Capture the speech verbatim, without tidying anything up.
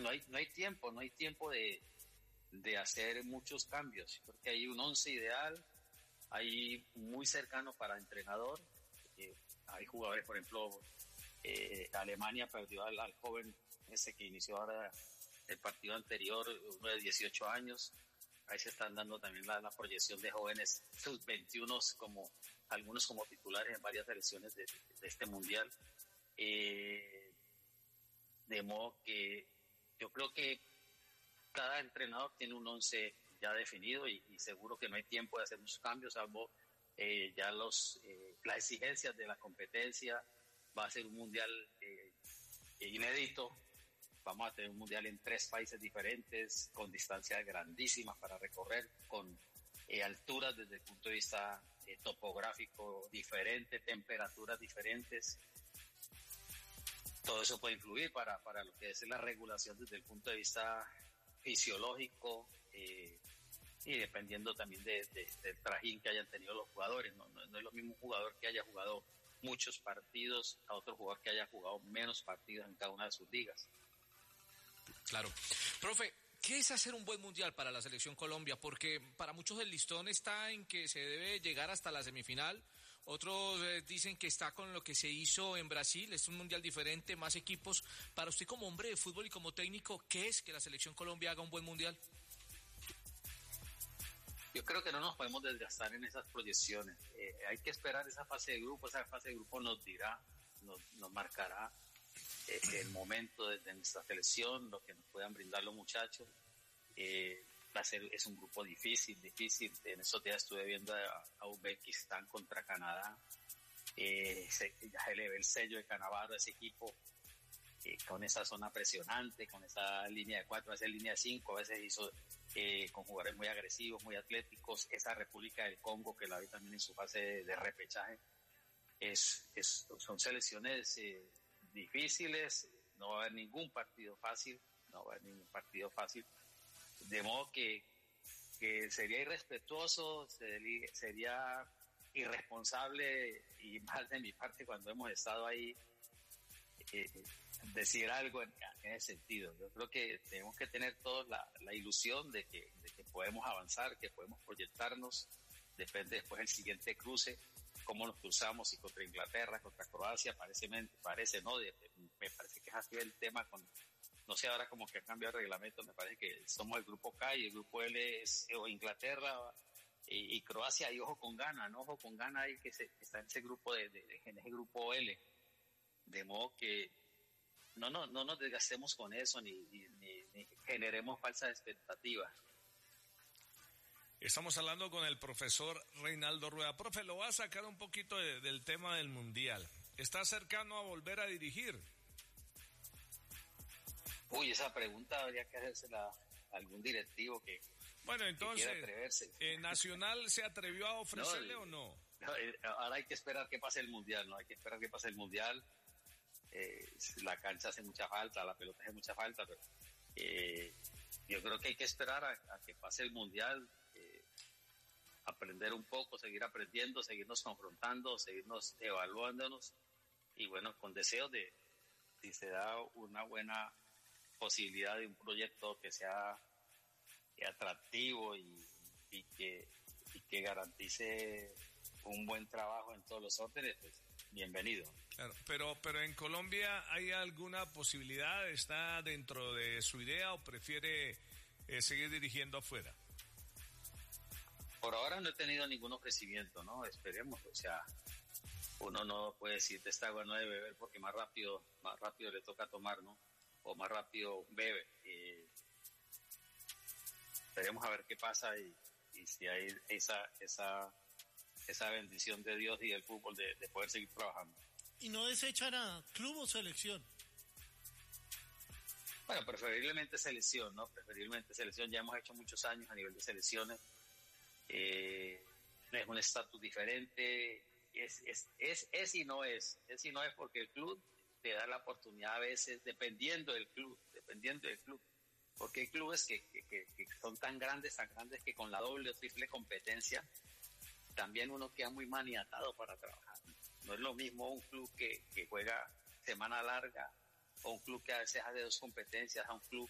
no hay, no hay tiempo, no hay tiempo de, de hacer muchos cambios, porque hay un once ideal, hay muy cercano para entrenador, eh, hay jugadores, por ejemplo, eh, Alemania perdió al, al joven ese que inició ahora el partido anterior, uno de dieciocho años, ahí se están dando también la, la proyección de jóvenes sub veintiuno, como algunos como titulares en varias selecciones de, de este mundial, eh, de modo que yo creo que cada entrenador tiene un once ya definido y, y seguro que no hay tiempo de hacer muchos cambios, salvo eh, ya los eh, las exigencias de la competencia. Va a ser un mundial eh, inédito, vamos a tener un mundial en tres países diferentes, con distancias grandísimas para recorrer, con eh, alturas desde el punto de vista eh, topográfico diferente, temperaturas diferentes. Todo eso puede influir para, para lo que es la regulación desde el punto de vista fisiológico, eh, y dependiendo también de, de, del trajín que hayan tenido los jugadores. No, no, no es lo mismo un jugador que haya jugado muchos partidos a otro jugador que haya jugado menos partidos en cada una de sus ligas. Claro. Profe, ¿qué es hacer un buen mundial para la selección Colombia? Porque para muchos el listón está en que se debe llegar hasta la semifinal. Otros eh, dicen que está con lo que se hizo en Brasil, es un mundial diferente, más equipos. Para usted como hombre de fútbol y como técnico, ¿qué es que la selección Colombia haga un buen mundial? Yo creo que no nos podemos desgastar en esas proyecciones. Eh, hay que esperar esa fase de grupo, esa fase de grupo nos dirá, nos, nos marcará eh, el momento de, de nuestra selección, lo que nos puedan brindar los muchachos. Eh, va a ser, es un grupo difícil, difícil. En esos días estuve viendo a, a Uzbekistán contra Canadá. Eh, se, ya se le ve el sello de Cannavaro a ese equipo, eh, con esa zona presionante, con esa línea de cuatro, a veces línea de cinco, a veces hizo eh, con jugadores muy agresivos, muy atléticos. Esa República del Congo, que la vi también en su fase de, de repechaje, es, es, son selecciones eh, difíciles. No va a haber ningún partido fácil, no va a haber ningún partido fácil. De modo que, que sería irrespetuoso, sería irresponsable y mal de mi parte cuando hemos estado ahí eh, decir algo en, en ese sentido. Yo creo que tenemos que tener todos la, la ilusión de que, de que podemos avanzar, que podemos proyectarnos. Depende después el siguiente cruce, cómo nos cruzamos, si contra Inglaterra, contra Croacia, parece, parece no, de, me parece que es así el tema con... No sé ahora como que ha cambiado el reglamento, me parece que somos el grupo K y el grupo L es o Inglaterra y, y Croacia, y ojo con Ghana, ¿no? Ojo con Ghana ahí que, se, que está en ese grupo de, de, de en ese grupo L. De modo que no, no, no nos desgastemos con eso ni, ni, ni, ni generemos falsas expectativas. Estamos hablando con el profesor Reinaldo Rueda. Profe, lo va a sacar un poquito de, del tema del Mundial. ¿Está cercano a volver a dirigir? Uy, esa pregunta habría que hacérsela a algún directivo que, bueno, entonces, que quiera atreverse. ¿Eh, ¿Nacional se atrevió a ofrecerle no, o no? no? Ahora hay que esperar que pase el Mundial, ¿no? Hay que esperar que pase el Mundial. Eh, la cancha hace mucha falta, la pelota hace mucha falta, pero eh, yo creo que hay que esperar a, a que pase el Mundial, eh, aprender un poco, seguir aprendiendo, seguirnos confrontando, seguirnos evaluándonos y bueno, con deseos de, si se da una buena posibilidad de un proyecto que sea atractivo y, y, que, y que garantice un buen trabajo en todos los órdenes, pues bienvenido. Claro, pero, pero en Colombia ¿hay alguna posibilidad? ¿Está dentro de su idea o prefiere eh, seguir dirigiendo afuera? Por ahora no he tenido ningún ofrecimiento, ¿no? Esperemos, o sea, uno no puede decir de esta agua no debe beber porque más rápido, más rápido le toca tomar, ¿no? O más rápido bebe. Eh, esperemos a ver qué pasa y, y si hay esa, esa, esa bendición de Dios y del fútbol de, de poder seguir trabajando. ¿Y no desechan a club o selección? Bueno, preferiblemente selección, ¿no? Preferiblemente selección. Ya hemos hecho muchos años a nivel de selecciones. Eh, es un estatus diferente. Es, es, es, es y no es. Es y no es porque el club te da la oportunidad a veces, dependiendo del club, dependiendo del club. Porque hay clubes que, que, que, que son tan grandes, tan grandes que con la doble o triple competencia también uno queda muy maniatado para trabajar. No es lo mismo un club que, que juega semana larga o un club que a veces hace dos competencias, a un club